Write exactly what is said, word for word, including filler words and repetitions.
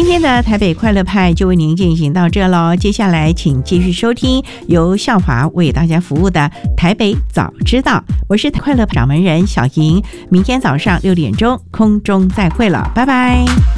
今天的台北快乐派就为您进行到这咯，接下来请继续收听由校华为大家服务的台北早知道，我是快乐掌门人小莹，明天早上六点钟空中再会了，拜拜。